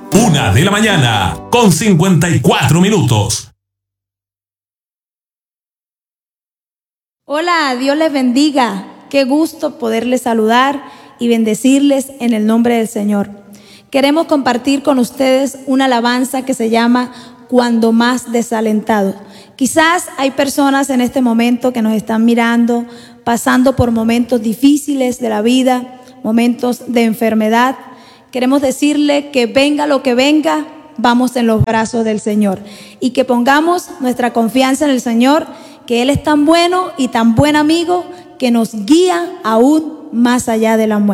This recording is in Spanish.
1:00 a.m. con 54 minutos. Hola, Dios les bendiga. Qué gusto poderles saludar y bendecirles en el nombre del Señor. Queremos compartir con ustedes una alabanza que se llama Cuando más desalentado. Quizás hay personas en este momento que nos están mirando, pasando por momentos difíciles de la vida, momentos de enfermedad. Queremos decirle que venga lo que venga, vamos en los brazos del Señor y que pongamos nuestra confianza en el Señor, que Él es tan bueno y tan buen amigo que nos guía aún más allá de la muerte.